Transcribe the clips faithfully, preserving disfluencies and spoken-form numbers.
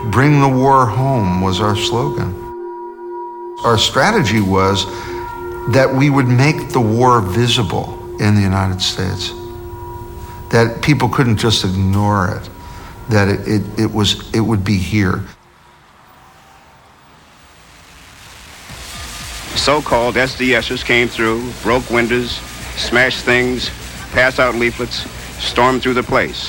Bring the war home was our slogan. Our strategy was that we would make the war visible in the United States, that people couldn't just ignore it, that it, it, it was it would be here. So-called S D Sers came through, broke windows, smashed things, passed out leaflets, stormed through the place.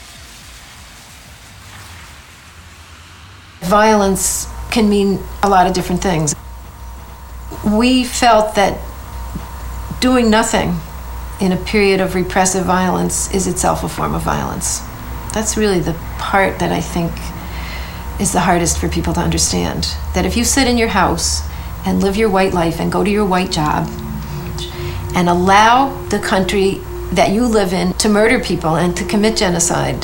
Violence can mean a lot of different things. We felt that doing nothing in a period of repressive violence is itself a form of violence. That's really the part that I think is the hardest for people to understand. That if you sit in your house and live your white life and go to your white job and allow the country that you live in to murder people and to commit genocide,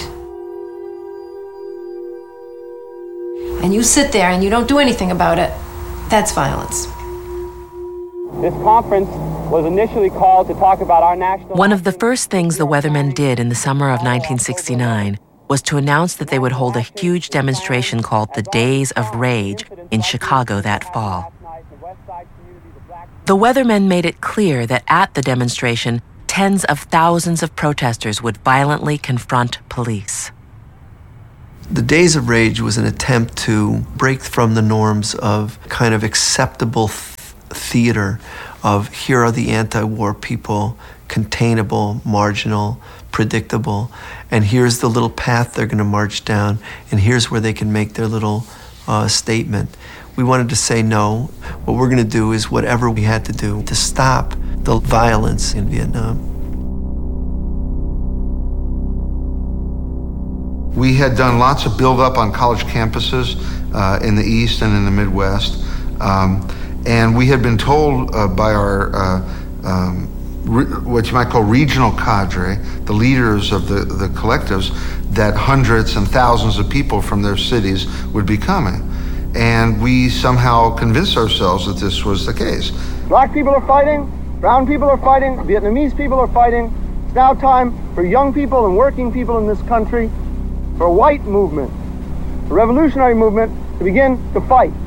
and you sit there and you don't do anything about it, that's violence. This conference was initially called to talk about our national... One of the first things the Weathermen did in the summer of nineteen sixty-nine was to announce that they would hold a huge demonstration called the Days of Rage in Chicago that fall. The Weathermen made it clear that at the demonstration, tens of thousands of protesters would violently confront police. The Days of Rage was an attempt to break from the norms of kind of acceptable th- theater of here are the anti-war people, containable, marginal, predictable, and here's the little path they're going to march down, and here's where they can make their little uh, statement. We wanted to say no. What we're going to do is whatever we had to do to stop the violence in Vietnam. We had done lots of build-up on college campuses uh, in the East and in the Midwest. Um, and we had been told uh, by our, uh, um, re- what you might call regional cadre, the leaders of the, the collectives, that hundreds and thousands of people from their cities would be coming. And we somehow convinced ourselves that this was the case. Black people are fighting, brown people are fighting, Vietnamese people are fighting. It's now time for young people and working people in this country, for a white movement, a revolutionary movement, to begin to fight.